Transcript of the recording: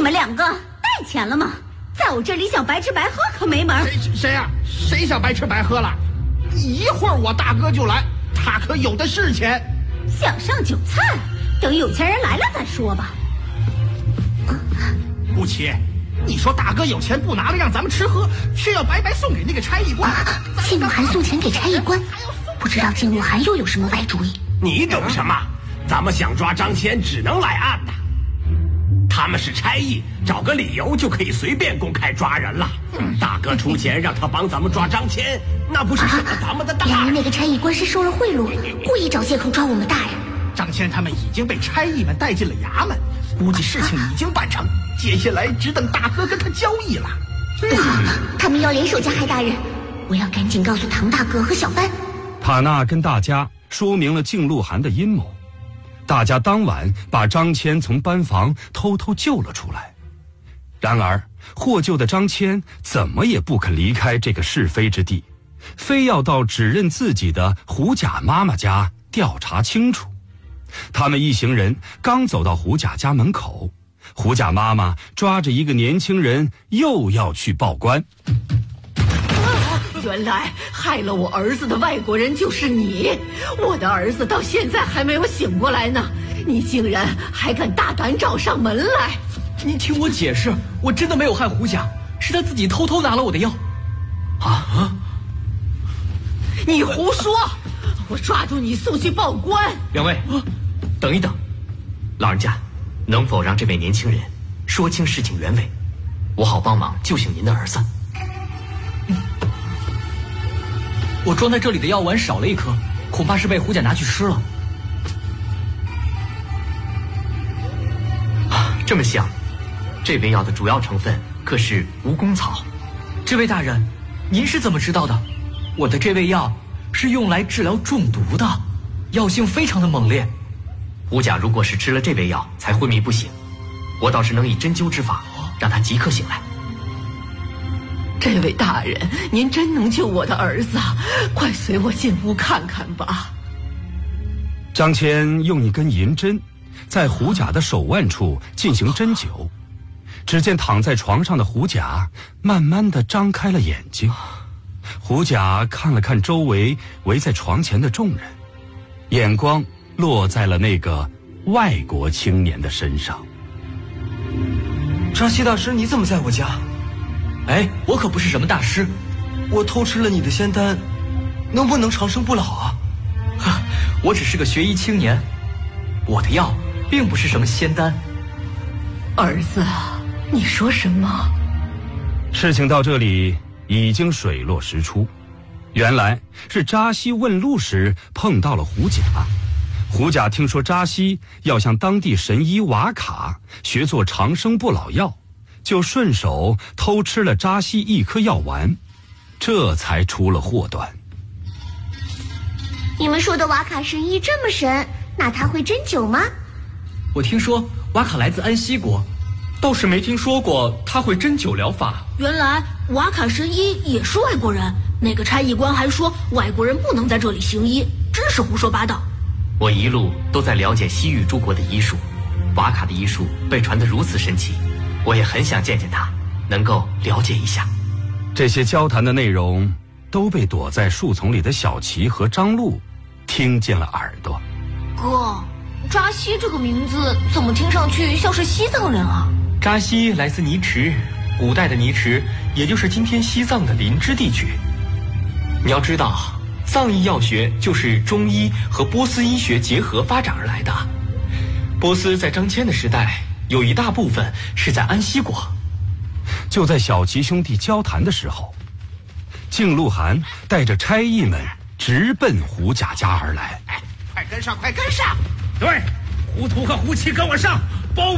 们两个带钱了吗？在我这里想白吃白喝可没门。 谁呀？谁想白吃白喝了？一会儿我大哥就来，他可有的是钱。 想上酒菜，等有钱人来了再说吧。 吴奇，你说大哥有钱不拿来让咱们吃喝，却要白白送给那个差役官。 庆禄寒送钱给差役官，不知道庆禄寒又有什么歪主意？ 你懂什么？咱们想抓张骞，只能来暗的。他们是差役，找个理由就可以随便公开抓人了。大哥出钱让他帮咱们抓张骞，那不是省了咱们的大人？ 原来那个差役官是收了贿赂，故意找借口抓我们大人。 张骞他们已经被差役们带进了衙门，估计事情已经办成，接下来只等大哥跟他交易了。 不好，他们要联手加害大人，我要赶紧告诉唐大哥和小班。 塔纳跟大家说明了靖禄汗的阴谋，大家当晚把张骞从班房偷偷救了出来。然而获救的张骞怎么也不肯离开这个是非之地，非要到指认自己的胡甲妈妈家调查清楚。他们一行人刚走到胡甲家门口，胡甲妈妈抓着一个年轻人又要去报官。 原来害了我儿子的外国人就是你，我的儿子到现在还没有醒过来呢，你竟然还敢大胆找上门来！ 你听我解释，我真的没有害胡甲，是他自己偷偷拿了我的药。 你胡说！我抓住你送去报官。 两位，等一等，老人家，能否让这位年轻人说清事情原委，我好帮忙救醒您的儿子。 我装在这里的药丸少了一颗，恐怕是被胡甲拿去吃了。 这么想，这味药的主要成分可是蜈蚣草。 这位大人，您是怎么知道的？我的这味药是用来治疗中毒的，药性非常的猛烈。 胡甲如果是吃了这味药才昏迷不醒，我倒是能以针灸之法让他即刻醒来。 这位大人，您真能救我的儿子啊！快随我进屋看看吧。 张骞用一根银针在胡甲的手腕处进行针灸，只见躺在床上的胡甲慢慢地张开了眼睛。胡甲看了看周围围在床前的众人，眼光落在了那个外国青年的身上。 扎西大师，你怎么在我家？ 哎，我可不是什么大师， 我偷吃了你的仙丹，能不能长生不老啊？ 我只是个学医青年，我的药并不是什么仙丹。 儿子，你说什么？ 事情到这里已经水落石出，原来是扎西问路时碰到了胡甲。胡甲听说扎西要向当地神医瓦卡学做长生不老药，就顺手偷吃了扎西一颗药丸，这才出了祸端。 你们说的瓦卡神医这么神，那他会针灸吗？ 我听说瓦卡来自安息国， 倒是没听说过他会针灸疗法。 原来瓦卡神医也是外国人，那个差役官还说外国人不能在这里行医，真是胡说八道。 我一路都在了解西域诸国的医术，瓦卡的医术被传得如此神奇，我也很想见见他，能够了解一下。 这些交谈的内容都被躲在树丛里的小琪和张璐听进了耳朵。 哥，扎西这个名字怎么听上去像是西藏人啊？ 扎西来自尼池，古代的尼池也就是今天西藏的林芝地区。你要知道，藏医药学就是中医和波斯医学结合发展而来的。波斯在张骞的时代有一大部分是在安息国。 就在小琪兄弟交谈的时候，靖禄汗带着差役们直奔胡甲家而来。 快跟上，快跟上！ 对，胡图和胡奇跟我上，包